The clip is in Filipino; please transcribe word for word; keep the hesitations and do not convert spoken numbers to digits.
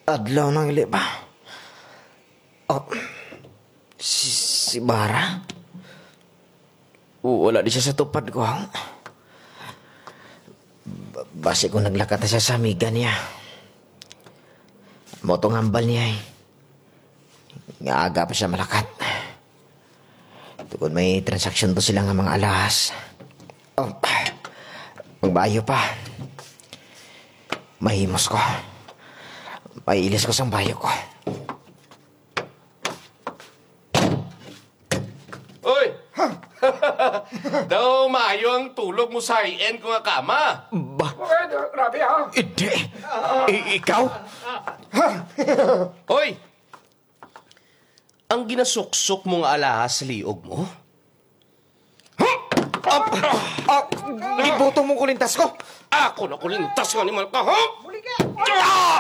Adlaw nang ili ba? Oh, si, si Bara? Wala di siya sa tupad ko. B- Basi ko naglakat na siya sa amiga niya. Motong hambal niya eh. Nga aga pa siya malakat. Tukod may transaksyon to sila nga mga alahas. Oh, magbayo pa. Mahimos ko. Maiilis ko sa bayo ko. Uy! Daw maayo ang tulog mo sa high-end ko nga kama. Ba? Okay, grabe ha. Hindi. I- ikaw? Hoy! Ang ginasuksok mong alahas sa liog mo? Ah, iboto mo kulintas ko. Ako na kulintas nga ni Malka, ha? Muli ka. Ah!